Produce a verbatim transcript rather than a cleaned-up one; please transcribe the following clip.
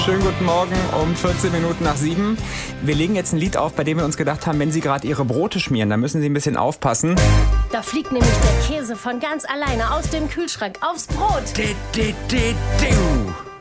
Schönen guten Morgen um vierzehn Minuten nach sieben. Wir legen jetzt ein Lied auf, bei dem wir uns gedacht haben, wenn Sie gerade Ihre Brote schmieren, dann müssen Sie ein bisschen aufpassen. Da fliegt nämlich der Käse von ganz alleine aus dem Kühlschrank aufs Brot. Du, du, du, du.